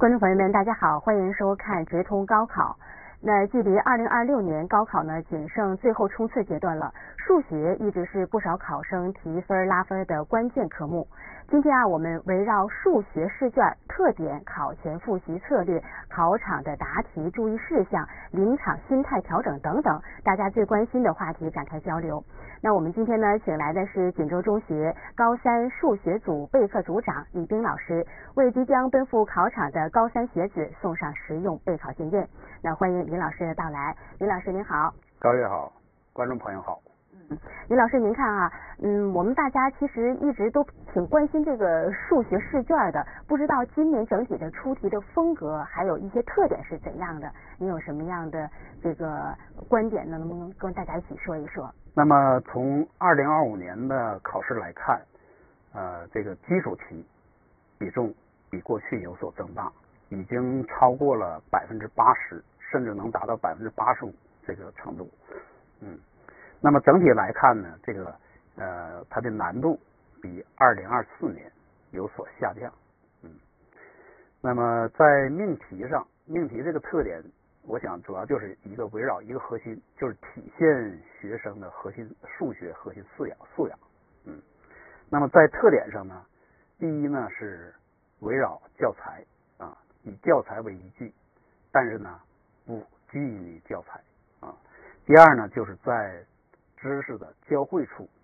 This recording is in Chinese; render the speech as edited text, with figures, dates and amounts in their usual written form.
观众朋友们，大家好，欢迎收看直通高考。那距离2026年高考呢，仅剩最后冲刺阶段了。数学一直是不少考生提分拉分的关键科目。今天我们围绕数学试卷特点、考前复习策略、考场的答题注意事项、临场心态调整等等，大家最关心的话题展开交流。那我们今天呢，请来的是锦州中学高三数学组备课组长李冰老师，为即将奔赴考场的高三学子送上实用备考经验。那欢迎李老师的到来。李老师您好。 高月好，观众朋友好。 李老师您看啊，我们大家其实一直都挺关心这个数学试卷的，不知道今年整体的出题的风格还有一些特点是怎样的？您有什么样的这个观点呢？能不能跟大家一起说一说？ 那么从2025年的考试来看，这个基础题比重比过去有所增大，已经超过了80%，甚至能达到85%这个程度。那么整体来看呢，这个它的难度比2024年有所下降。那么在命题上，命题这个特点，我想主要就是围绕一个核心，就是体现学生的核心数学核心素养。那么在特点上呢，第一呢是围绕教材以教材为依据，但是呢不拘泥于教材。第二呢就是在知识的交汇处